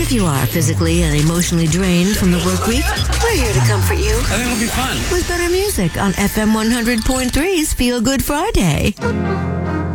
And if you are physically and emotionally drained from the work week, we're here to comfort you. I think it'll be fun. With better music on FM 100.3's Feel Good Friday.